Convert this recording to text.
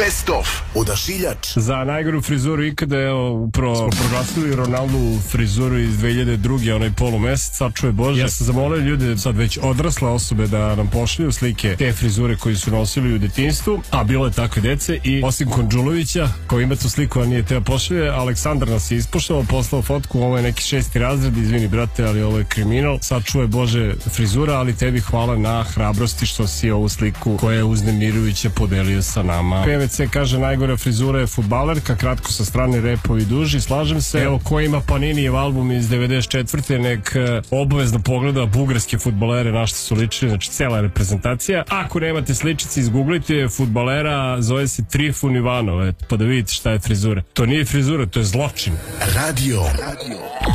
Best of Odašiljač. Za najgoru frizuru ikada, evo, upravo smo proglasili Ronaldu frizuru iz 2002. onaj polumesec, sačuje Bože. Ja sam zamolio ljude, sad već odrasle osobe, da nam pošalju slike te frizure koji su nosili u detinjstvu, a bilo je takve dece, i osim Konđulovića, koji ima tu sliku, a nije teo pošalje, Aleksandar nas je ispošao, poslao fotku, ovo je neki 6. razred, izvini brate, ali ovo je kriminal, sačuje Bože frizura, ali tebi hvala na hrabrosti što si ovu sliku koja je uznemirujuća podelio sa nama. PVC kaže najgora frizura je fudbalerka, kratko sa strane, repovi duži, slažem se. Evo, ko ima Paninijev album iz 94. nek obavezno pogleda bugarske fudbalere, na što su ličili, znači cela reprezentacija. Ako nemate sličice, izgooglite fudbalera, zove se Trifun Ivanov, pa da vidite šta je frizura. To nije frizura, to je zločin. Radio